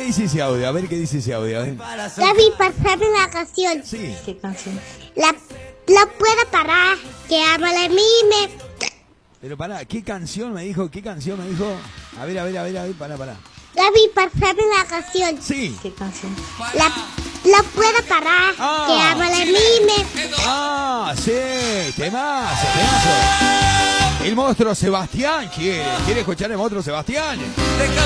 dice ese audio? A ver qué dice ese audio. Gaby, pasame la canción. Sí. ¿Qué canción? La puedo parar, que amo la mime. Pero pará, ¿qué canción me dijo? ¿Qué canción me dijo? A ver, pará. Gaby, pasame la canción. Sí. ¿Qué canción? La puedo parar, que amo la mime. Ah, sí, temazo. El monstruo Sebastián quiere escuchar el monstruo Sebastián.